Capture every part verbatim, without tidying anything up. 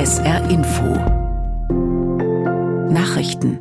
S R Info Nachrichten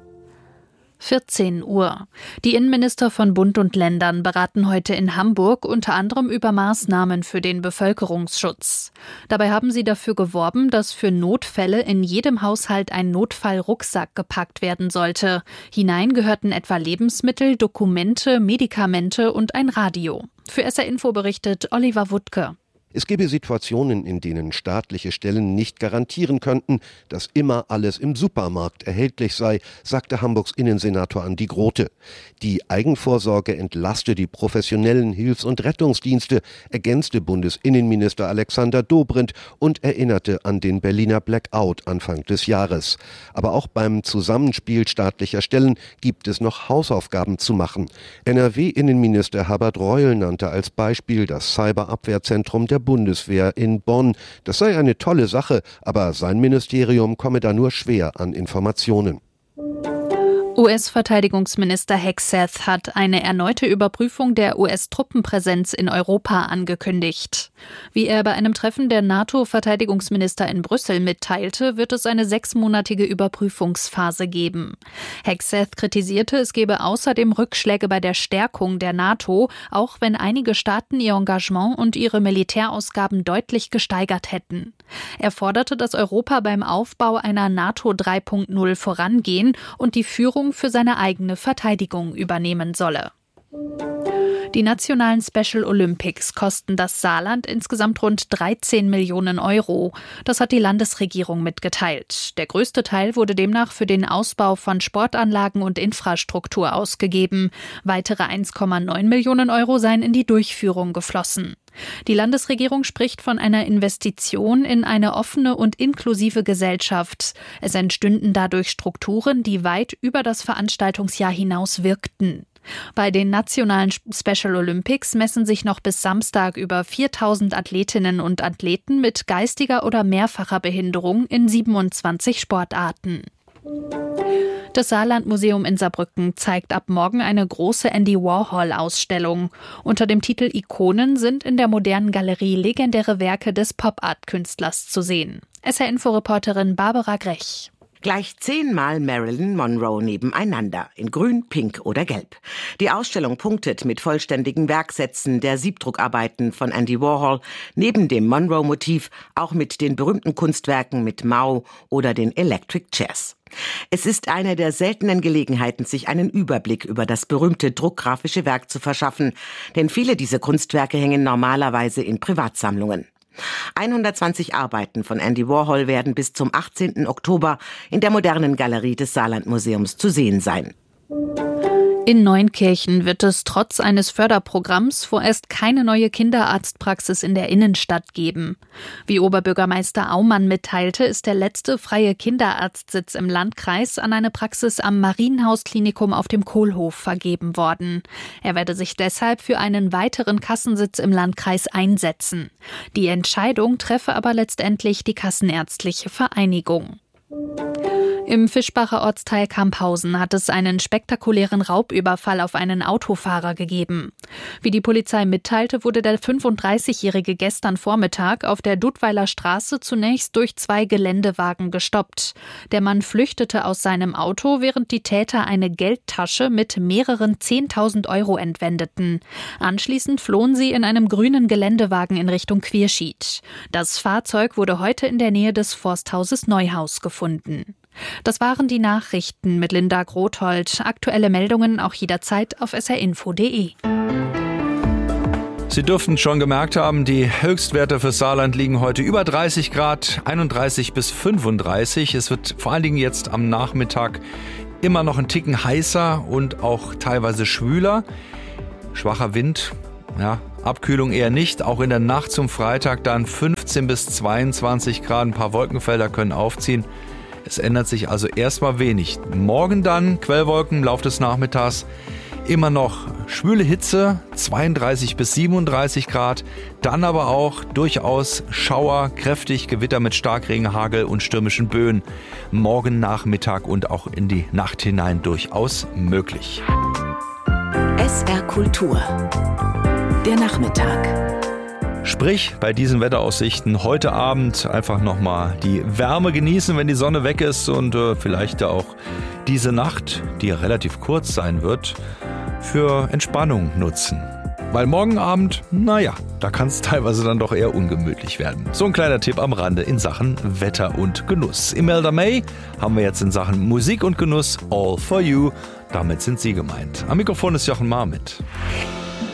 vierzehn Uhr. Die Innenminister von Bund und Ländern beraten heute in Hamburg unter anderem über Maßnahmen für den Bevölkerungsschutz. Dabei haben sie dafür geworben, dass für Notfälle in jedem Haushalt ein Notfallrucksack gepackt werden sollte. Hinein gehörten etwa Lebensmittel, Dokumente, Medikamente und ein Radio. Für S R Info berichtet Oliver Wuttke. Es gebe Situationen, in denen staatliche Stellen nicht garantieren könnten, dass immer alles im Supermarkt erhältlich sei, sagte Hamburgs Innensenator Andi Grote. Die Eigenvorsorge entlaste die professionellen Hilfs- und Rettungsdienste, ergänzte Bundesinnenminister Alexander Dobrindt und erinnerte an den Berliner Blackout Anfang des Jahres. Aber auch beim Zusammenspiel staatlicher Stellen gibt es noch Hausaufgaben zu machen. N R W-Innenminister Herbert Reul nannte als Beispiel das Cyberabwehrzentrum der Bundeswehr in Bonn. Das sei eine tolle Sache, aber sein Ministerium komme da nur schwer an Informationen. U S-Verteidigungsminister Hegseth hat eine erneute Überprüfung der U S-Truppenpräsenz in Europa angekündigt. Wie er bei einem Treffen der NATO-Verteidigungsminister in Brüssel mitteilte, wird es eine sechsmonatige Überprüfungsphase geben. Hegseth kritisierte, es gebe außerdem Rückschläge bei der Stärkung der NATO, auch wenn einige Staaten ihr Engagement und ihre Militärausgaben deutlich gesteigert hätten. Er forderte, dass Europa beim Aufbau einer NATO drei Punkt null vorangehen und die Führung für seine eigene Verteidigung übernehmen solle. Die nationalen Special Olympics kosten das Saarland insgesamt rund dreizehn Millionen Euro. Das hat die Landesregierung mitgeteilt. Der größte Teil wurde demnach für den Ausbau von Sportanlagen und Infrastruktur ausgegeben. Weitere eins Komma neun Millionen Euro seien in die Durchführung geflossen. Die Landesregierung spricht von einer Investition in eine offene und inklusive Gesellschaft. Es entstünden dadurch Strukturen, die weit über das Veranstaltungsjahr hinaus wirkten. Bei den nationalen Special Olympics messen sich noch bis Samstag über viertausend Athletinnen und Athleten mit geistiger oder mehrfacher Behinderung in siebenundzwanzig Sportarten. Das Saarlandmuseum in Saarbrücken zeigt ab morgen eine große Andy Warhol-Ausstellung. Unter dem Titel Ikonen sind in der modernen Galerie legendäre Werke des Pop-Art-Künstlers zu sehen. S R-Info-Reporterin Barbara Grech. Gleich zehnmal Marilyn Monroe nebeneinander, in Grün, Pink oder Gelb. Die Ausstellung punktet mit vollständigen Werksätzen der Siebdruckarbeiten von Andy Warhol, neben dem Monroe-Motiv auch mit den berühmten Kunstwerken mit Mao oder den Electric Chairs. Es ist eine der seltenen Gelegenheiten, sich einen Überblick über das berühmte druckgrafische Werk zu verschaffen, denn viele dieser Kunstwerke hängen normalerweise in Privatsammlungen. hundertzwanzig Arbeiten von Andy Warhol werden bis zum achtzehnten Oktober in der modernen Galerie des Saarlandmuseums zu sehen sein. In Neunkirchen wird es trotz eines Förderprogramms vorerst keine neue Kinderarztpraxis in der Innenstadt geben. Wie Oberbürgermeister Aumann mitteilte, ist der letzte freie Kinderarztsitz im Landkreis an eine Praxis am Marienhaus-Klinikum auf dem Kohlhof vergeben worden. Er werde sich deshalb für einen weiteren Kassensitz im Landkreis einsetzen. Die Entscheidung treffe aber letztendlich die Kassenärztliche Vereinigung. Im Fischbacher Ortsteil Kamphausen hat es einen spektakulären Raubüberfall auf einen Autofahrer gegeben. Wie die Polizei mitteilte, wurde der fünfunddreißigjährige gestern Vormittag auf der Dudweiler Straße zunächst durch zwei Geländewagen gestoppt. Der Mann flüchtete aus seinem Auto, während die Täter eine Geldtasche mit mehreren zehntausend Euro entwendeten. Anschließend flohen sie in einem grünen Geländewagen in Richtung Quierschied. Das Fahrzeug wurde heute in der Nähe des Forsthauses Neuhaus gefunden. Das waren die Nachrichten mit Linda Grothold. Aktuelle Meldungen auch jederzeit auf s r info punkt d e. Sie dürften schon gemerkt haben, die Höchstwerte für Saarland liegen heute über dreißig Grad, einunddreißig bis fünfunddreißig. Es wird vor allen Dingen jetzt am Nachmittag immer noch ein Ticken heißer und auch teilweise schwüler. Schwacher Wind, ja, Abkühlung eher nicht. Auch in der Nacht zum Freitag dann fünfzehn bis zweiundzwanzig Grad. Ein paar Wolkenfelder können aufziehen. Es ändert sich also erstmal wenig. Morgen dann Quellwolken im Laufe des Nachmittags. Immer noch schwüle Hitze, zweiunddreißig bis siebenunddreißig Grad. Dann aber auch durchaus Schauer, kräftig Gewitter mit Starkregen, Hagel und stürmischen Böen. Morgen Nachmittag und auch in die Nacht hinein durchaus möglich. S R Kultur. Der Nachmittag. Sprich, bei diesen Wetteraussichten heute Abend einfach nochmal die Wärme genießen, wenn die Sonne weg ist und äh, vielleicht auch diese Nacht, die ja relativ kurz sein wird, für Entspannung nutzen. Weil morgen Abend, naja, da kann es teilweise dann doch eher ungemütlich werden. So ein kleiner Tipp am Rande in Sachen Wetter und Genuss. Imelda May haben wir jetzt in Sachen Musik und Genuss All for You. Damit sind Sie gemeint. Am Mikrofon ist Jochen Marmit.